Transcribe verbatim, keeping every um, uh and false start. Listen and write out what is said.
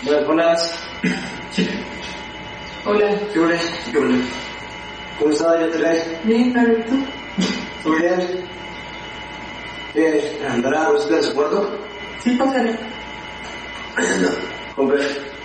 Buenas. Hola. ¿Qué ole? ¿Qué ole? ¿Cómo estás? ¿Ya te caes? Bien, Pablo, ¿tú? ¿Todo bien? ¿Qué? ¿Andará a buscar su cuarto? Sí, pásale. Ahí anda. Hombre.